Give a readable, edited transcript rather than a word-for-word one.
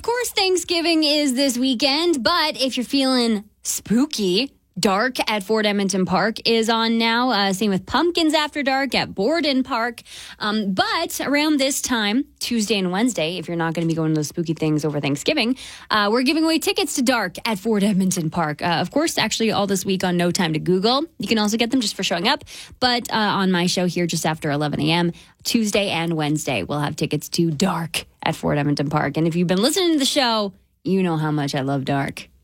course, Thanksgiving is this weekend, but if you're feeling spooky, Dark at Fort Edmonton Park is on now. Same with Pumpkins After Dark at Borden Park. But around this time, Tuesday and Wednesday, if you're not going to be going to those spooky things over Thanksgiving, we're giving away tickets to Dark at Fort Edmonton Park. Of course, actually all this week on No Time to Google. You can also get them just for showing up. But on my show here just after 11 a.m., Tuesday and Wednesday, we'll have tickets to Dark at Fort Edmonton Park. And if you've been listening to the show, you know how much I love Dark.